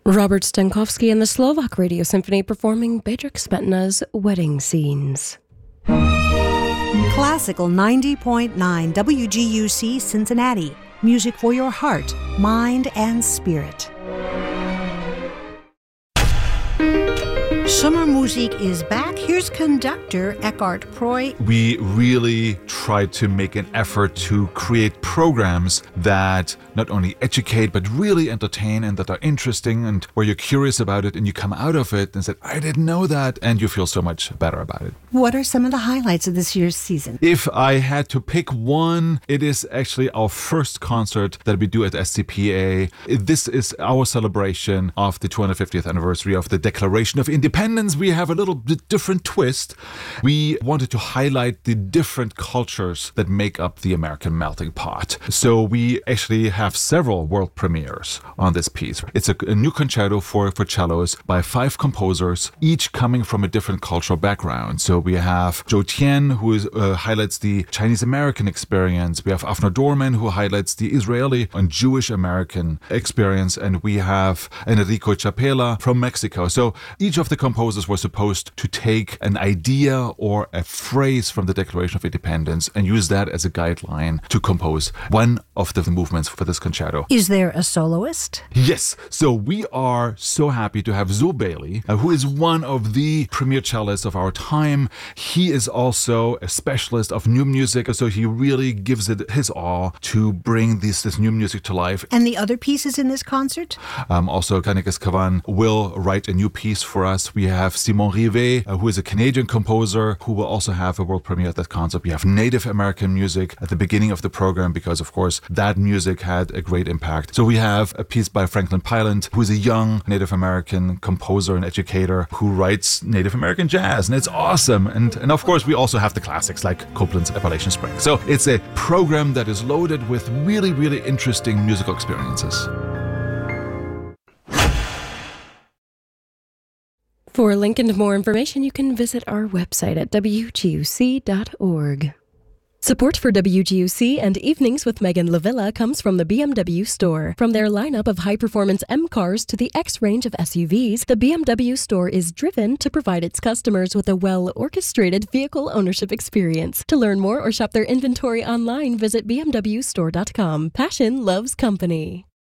Robert Stankovsky and the Slovak Radio Symphony performing Bedřich Smetana's Wedding Scenes. Classical 90.9 WGUC Cincinnati. Music for your heart, mind, and spirit. Summer Musik is back. Here's conductor Eckhart Preu. We really try to make an effort to create programs that not only educate but really entertain and that are interesting and where you're curious about it and you come out of it and said, I didn't know that, and you feel so much better about it. What are some of the highlights of this year's season? If I had to pick one, it is actually our first concert that we do at SCPA. This is our celebration of the 250th anniversary of the Declaration of Independence. We have a little bit different twist. We wanted to highlight the different cultures that make up the American melting pot. So we actually have several world premieres on this piece. It's a new concerto for cellos by 5 composers, each coming from a different cultural background. So we have Zhou Tian, who highlights the Chinese-American experience. We have Avner Dorman, who highlights the Israeli and Jewish-American experience. And we have Enrico Chapela from Mexico. So each of the composers was supposed to take an idea or a phrase from the Declaration of Independence and use that as a guideline to compose one of the movements for this concerto. Is there a soloist? Yes. So we are so happy to have Zoe Bailey, who is one of the premier cellists of our time. He is also a specialist of new music, so he really gives it his all to bring this new music to life. And the other pieces in this concert? Also, Kanekes Kavan will write a new piece for us. We have Simon Rivet, who is a Canadian composer, who will also have a world premiere at that concert. We have Native American music at the beginning of the program because, of course, that music had a great impact. So we have a piece by Franklin Pylant, who is a young Native American composer and educator who writes Native American jazz, and it's awesome. And of course, we also have the classics like Copland's Appalachian Spring. So it's a program that is loaded with really, really interesting musical experiences. For a link and more information, you can visit our website at wguc.org. Support for WGUC and Evenings with Megan Lavilla comes from the BMW store. From their lineup of high-performance M cars to the X range of SUVs, the BMW store is driven to provide its customers with a well-orchestrated vehicle ownership experience. To learn more or shop their inventory online, visit bmwstore.com. Passion loves company.